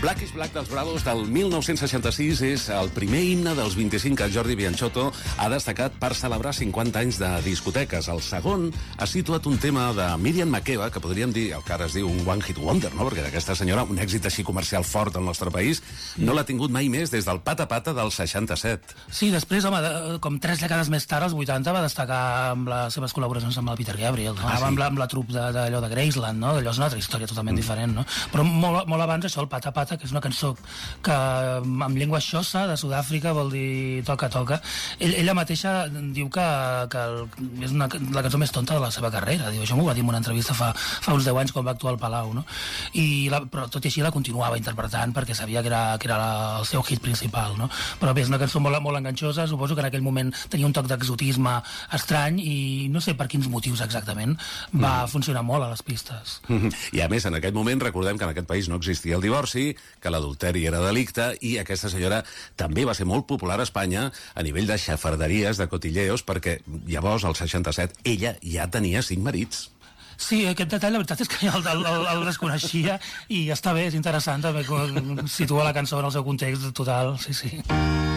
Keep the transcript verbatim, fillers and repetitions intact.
Black is Black dels Bravos del mil nou-cents seixanta-sis és el primer himne dels vint-i-cinc que Jordi Bianciotto ha destacat per celebrar cinquanta anys de discoteques. El segon ha situat un tema de Miriam Makeba, que podríem dir, el que ara es diu un one hit wonder, no? Perquè d'aquesta senyora, un èxit així comercial fort al nostre país, no l'ha tingut mai més des del Pata Pata del seixanta-set. Sí, després, home, de, com tres dècades més tard, als vuitanta, va destacar amb les seves col·laboracions amb el Peter Gabriel, no? ah, sí. amb, la, amb la trup d'allò de, de Graceland, no? D'allò és una altra història totalment mm. diferent, no? Però molt, molt abans això, el Pata Pata, que és una cançó que en llengua xosa de Sud-àfrica vol dir toca, toca. Ell, ella mateixa diu que, que el, és una, la cançó més tonta de la seva carrera. Diu, això m'ho va dir en una entrevista fa, fa uns deu anys quan va actuar al Palau, no? I la, però tot i així la continuava interpretant perquè sabia que era, que era la, el seu hit principal, no? Però bé, és una cançó molt, molt enganxosa, suposo que en aquell moment tenia un toc d'exotisme estrany i no sé per quins motius exactament va mm. funcionar molt a les pistes. Mm-hmm. I a més, en aquest moment recordem que en aquest país no existia el divorci, que l'adulteri era delicte, i aquesta senyora també va ser molt popular a Espanya a nivell de xafarderies, de cotilleos, perquè llavors, al seixanta-set, ella ja tenia cinc marits. Sí, aquest detall, la veritat és que el, el, el, el desconeixia i està bé, és interessant, també situa la cançó en el seu context total, sí, sí.